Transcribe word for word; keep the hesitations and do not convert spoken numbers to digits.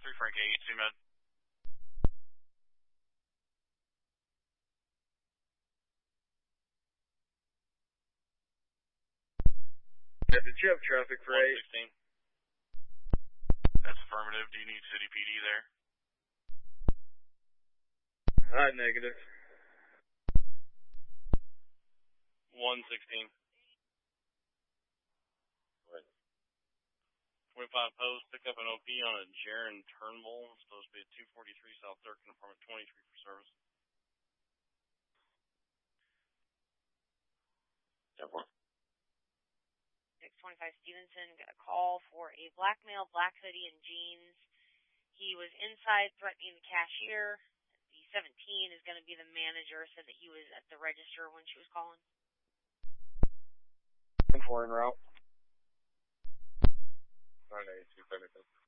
three Frank eight, two med. Yeah, did you have traffic for eight? one sixteen. That's affirmative. Do you need city P D there? Uh, negative. one sixteen. Right. twenty-five post, pick up an O P on a Jaron Turnbull. It's supposed to be at two forty-three South Durkin, apartment twenty-three for service. six twenty-five Stevenson got a call for a black male, black hoodie and jeans. He was inside threatening the cashier. The seventeen is going to be the manager, said that he was at the register when she was calling. four en route. nine eighty-two,